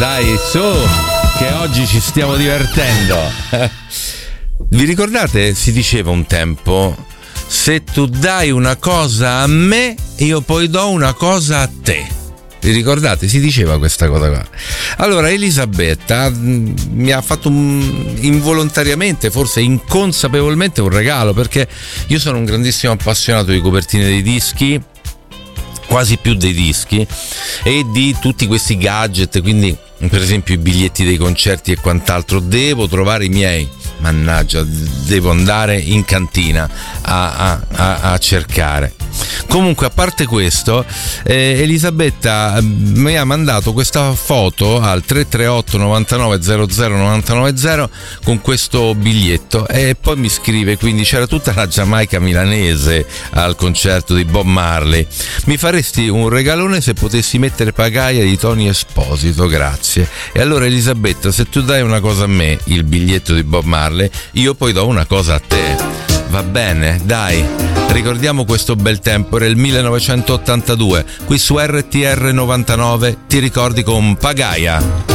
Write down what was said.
dai, su, che oggi ci stiamo divertendo. Vi ricordate? Si diceva un tempo: se tu dai una cosa a me, io poi do una cosa a te. Vi ricordate? Si diceva questa cosa qua. Allora Elisabetta mi ha fatto involontariamente, forse inconsapevolmente, un regalo, perché io sono un grandissimo appassionato di copertine dei dischi, quasi più dei dischi, e di tutti questi gadget, quindi per esempio i biglietti dei concerti e quant'altro. Devo trovare i miei, mannaggia, devo andare in cantina a cercare. Comunque, a parte questo, Elisabetta mi ha mandato questa foto al 338 99 00 990 con questo biglietto, e poi mi scrive: quindi c'era tutta la Giamaica milanese al concerto di Bob Marley, mi faresti un regalone se potessi mettere Pagaia di Tony Esposito, grazie. E allora Elisabetta, se tu dai una cosa a me, il biglietto di Bob Marley, io poi do una cosa a te. Va bene, dai, ricordiamo questo bel tempo, era il 1982, qui su RTR 99, ti ricordi con Pagaia.